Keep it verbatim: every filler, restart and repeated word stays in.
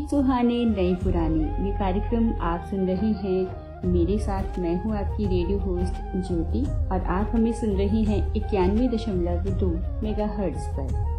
सुहाने नए पुराने, ये कार्यक्रम आप सुन रहे हैं मेरे साथ। मैं हूँ आपकी रेडियो होस्ट ज्योति और आप हमें सुन रहे हैं इक्यानवे दशमलव दो मेगा हर्ट्ज पर।